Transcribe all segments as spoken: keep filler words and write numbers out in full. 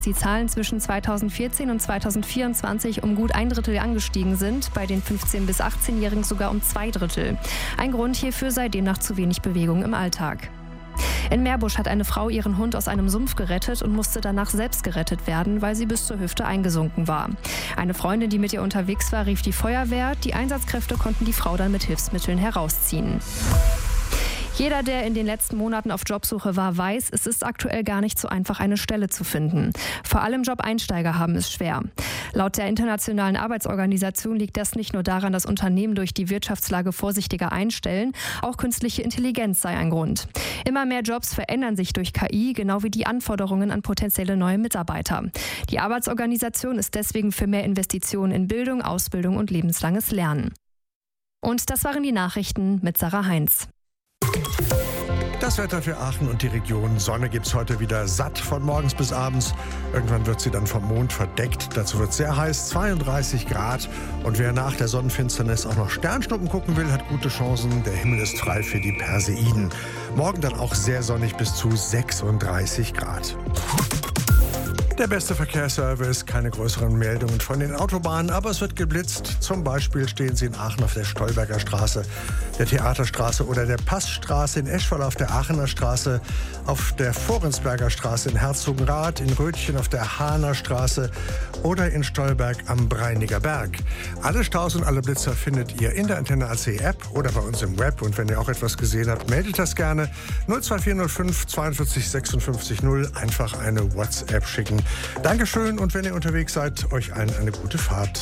die Zahlen zwischen zweitausendvierzehn und zweitausendvierundzwanzig um gut ein Drittel angestiegen sind, bei den fünfzehn- bis achtzehnjährigen sogar um zwei Drittel. Ein Grund hierfür sei demnach zu wenig Bewegung im Alltag. In Meerbusch hat eine Frau ihren Hund aus einem Sumpf gerettet und musste danach selbst gerettet werden, weil sie bis zur Hüfte eingesunken war. Eine Freundin, die mit ihr unterwegs war, rief die Feuerwehr. Die Einsatzkräfte konnten die Frau dann mit Hilfsmitteln herausziehen. Jeder, der in den letzten Monaten auf Jobsuche war, weiß, es ist aktuell gar nicht so einfach, eine Stelle zu finden. Vor allem Job-Einsteiger haben es schwer. Laut der Internationalen Arbeitsorganisation liegt das nicht nur daran, dass Unternehmen durch die Wirtschaftslage vorsichtiger einstellen, auch künstliche Intelligenz sei ein Grund. Immer mehr Jobs verändern sich durch K I, genau wie die Anforderungen an potenzielle neue Mitarbeiter. Die Arbeitsorganisation ist deswegen für mehr Investitionen in Bildung, Ausbildung und lebenslanges Lernen. Und das waren die Nachrichten mit Sarah Heinz. Das Wetter für Aachen und die Region. Sonne gibt's heute wieder satt von morgens bis abends. Irgendwann wird sie dann vom Mond verdeckt. Dazu wird es sehr heiß, zweiunddreißig Grad. Und wer nach der Sonnenfinsternis auch noch Sternschnuppen gucken will, hat gute Chancen. Der Himmel ist frei für die Perseiden. Morgen dann auch sehr sonnig bis zu sechsunddreißig Grad. Der beste Verkehrsservice, keine größeren Meldungen von den Autobahnen, aber es wird geblitzt. Zum Beispiel stehen Sie in Aachen auf der Stolberger Straße, der Theaterstraße oder der Passstraße, in Eschweiler auf der Aachener Straße, auf der Vorensberger Straße in Herzogenrath, in Rötchen auf der Hahner Straße oder in Stolberg am Breiniger Berg. Alle Staus und alle Blitzer findet ihr in der Antenne A C App oder bei uns im Web. Und wenn ihr auch etwas gesehen habt, meldet das gerne. null zwei vier null fünf zweiundvierzig sechsundfünfzig null. Einfach eine WhatsApp schicken. Dankeschön und wenn ihr unterwegs seid, euch allen eine gute Fahrt.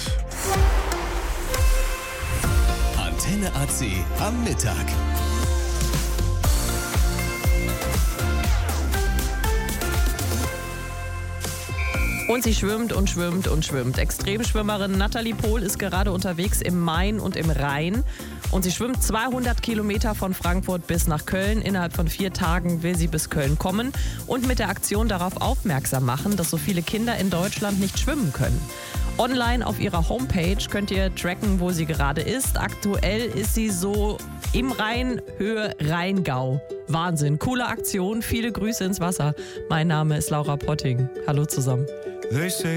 Antenne A C am Mittag. Und sie schwimmt und schwimmt und schwimmt. Extremschwimmerin Nathalie Pohl ist gerade unterwegs im Main und im Rhein. Und sie schwimmt zweihundert Kilometer von Frankfurt bis nach Köln. Innerhalb von vier Tagen will sie bis Köln kommen und mit der Aktion darauf aufmerksam machen, dass so viele Kinder in Deutschland nicht schwimmen können. Online auf ihrer Homepage könnt ihr tracken, wo sie gerade ist. Aktuell ist sie so im Rhein, Höhe Rheingau. Wahnsinn, coole Aktion, viele Grüße ins Wasser. Mein Name ist Laura Potting. Hallo zusammen. They say